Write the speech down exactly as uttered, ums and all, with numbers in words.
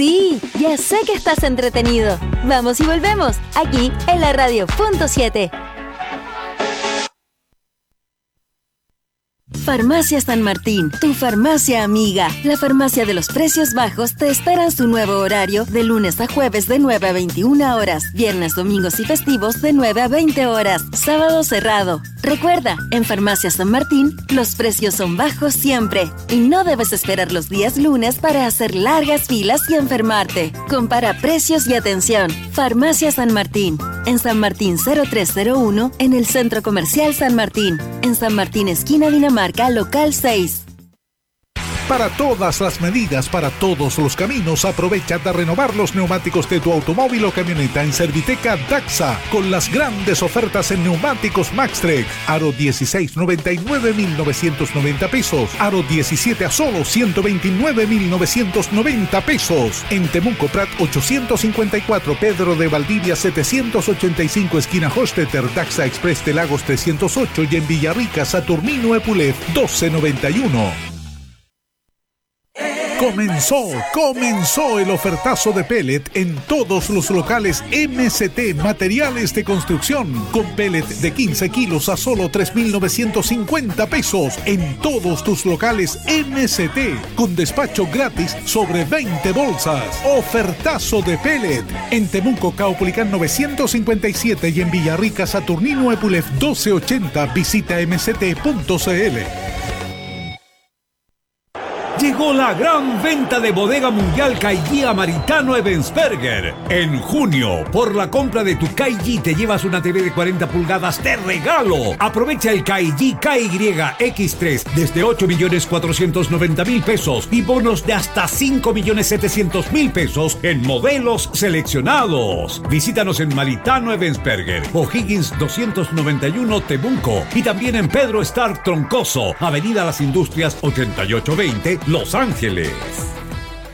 Sí, ya sé que estás entretenido. Vamos y volvemos, aquí en la radio punto siete. Farmacia San Martín, tu farmacia amiga. La farmacia de los precios bajos te espera en su nuevo horario de lunes a jueves de nueve a veintiuna horas, viernes, domingos y festivos de nueve a veinte horas, sábado cerrado. Recuerda, en Farmacia San Martín, los precios son bajos siempre y no debes esperar los días lunes para hacer largas filas y enfermarte. Compara precios y atención. Farmacia San Martín, en San Martín cero tres cero uno, en el Centro Comercial San Martín, en San Martín esquina Dinamarca, local seis. Para todas las medidas, para todos los caminos, aprovecha de renovar los neumáticos de tu automóvil o camioneta en Serviteca Daxa, con las grandes ofertas en neumáticos Maxtrek. Aro dieciséis, noventa y nueve mil novecientos noventa pesos. Aro diecisiete a solo ciento veintinueve mil novecientos noventa pesos. En Temuco Prat ochocientos cincuenta y cuatro, Pedro de Valdivia setecientos ochenta y cinco, esquina Hostetter, Daxa Express de Lagos trescientos ocho y en Villarrica, Saturnino Epulef doce noventa y uno. Comenzó, comenzó el ofertazo de pellet en todos los locales M C T Materiales de Construcción, con pellet de quince kilos a solo tres mil novecientos cincuenta pesos en todos tus locales M C T, con despacho gratis sobre veinte bolsas. Ofertazo de pellet en Temuco, Caupolicán novecientos cincuenta y siete y en Villarrica, Saturnino Epulef doce ochenta. Visita m c t punto c l. Llegó la gran venta de Bodega Mundial Caillí a Maritano Ebensberger. En junio, por la compra de tu Caillí te llevas una T V de cuarenta pulgadas de regalo. Aprovecha el Caillí K Y X tres desde ocho millones cuatrocientos noventa mil pesos y bonos de hasta cinco millones setecientos mil pesos en modelos seleccionados. Visítanos en Maritano Ebensberger, O'Higgins doscientos noventa y uno, Temuco, y también en Pedro Star Troncoso, Avenida Las Industrias ochenta y ocho veinte, Los Ángeles.